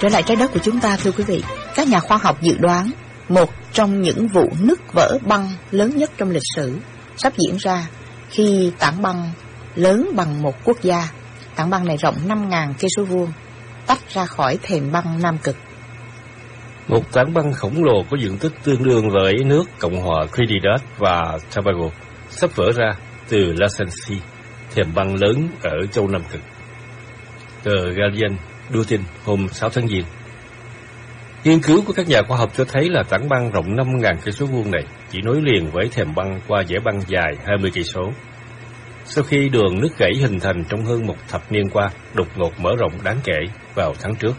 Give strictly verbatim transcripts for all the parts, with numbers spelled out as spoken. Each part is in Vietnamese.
Trở lại trái đất của chúng ta, thưa quý vị, các nhà khoa học dự đoán một trong những vụ nứt vỡ băng lớn nhất trong lịch sử sắp diễn ra khi tảng băng lớn bằng một quốc gia. Tảng băng này rộng năm nghìn cây số vuông, tách ra khỏi thềm băng Nam Cực. Một tảng băng khổng lồ có diện tích tương đương với nước Cộng hòa Trinidad và Tobago sắp vỡ ra từ Lassensi, thềm băng lớn ở châu Nam Cực. The Guardian đưa tin hôm sáu tháng Giêng. Nghiên cứu của các nhà khoa học cho thấy là tảng băng rộng năm nghìn cây số vuông này chỉ nối liền với thềm băng qua dải băng dài hai mươi cây số. Sau khi đường nứt gãy hình thành trong hơn một thập niên qua đột ngột mở rộng đáng kể vào tháng trước.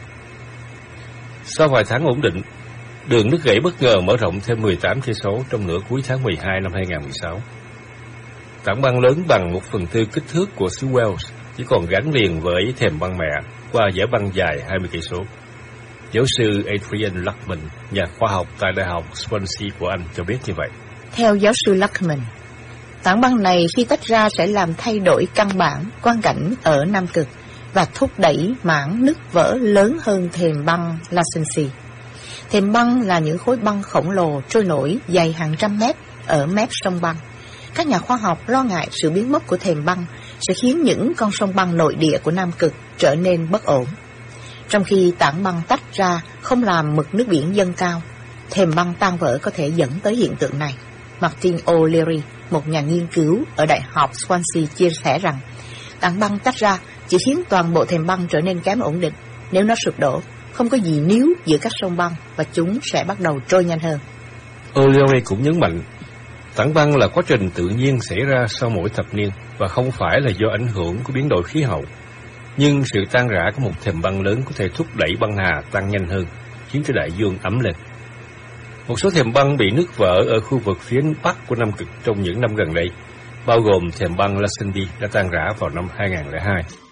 Sau vài tháng ổn định, đường nứt gãy bất ngờ mở rộng thêm mười tám cây số trong nửa cuối tháng mười hai năm hai nghìn không trăm mười sáu. Tảng băng lớn bằng một phần tư kích thước của xứ Wales chỉ còn gắn liền với thềm băng mẹ qua dải băng dài hai mươi cây số. Giáo sư Adrian Luckman, nhà khoa học tại Đại học Swansea của Anh cho biết như vậy. Theo giáo sư Luckman, tảng băng này khi tách ra sẽ làm thay đổi căn bản quang cảnh ở Nam Cực và thúc đẩy mảng nứt vỡ lớn hơn thềm băng Lassensi. Thềm băng là những khối băng khổng lồ trôi nổi dày hàng trăm mét ở mép sông băng. Các nhà khoa học lo ngại sự biến mất của thềm băng sẽ khiến những con sông băng nội địa của Nam Cực trở nên bất ổn. Trong khi tảng băng tách ra không làm mực nước biển dâng cao, thềm băng tan vỡ có thể dẫn tới hiện tượng này. Martin O'Leary, một nhà nghiên cứu ở Đại học Swansea chia sẻ rằng tảng băng tách ra chỉ khiến toàn bộ thềm băng trở nên kém ổn định. Nếu nó sụp đổ, không có gì níu giữa các sông băng và chúng sẽ bắt đầu trôi nhanh hơn. O'Leary cũng nhấn mạnh, tảng băng là quá trình tự nhiên xảy ra sau mỗi thập niên và không phải là do ảnh hưởng của biến đổi khí hậu. Nhưng sự tan rã của một thềm băng lớn có thể thúc đẩy băng hà tăng nhanh hơn, khiến cho đại dương ấm lên. Một số thềm băng bị nứt vỡ ở khu vực phía bắc của Nam Cực trong những năm gần đây, bao gồm thềm băng Lassensi đã tan rã vào năm hai nghìn không trăm lẻ hai.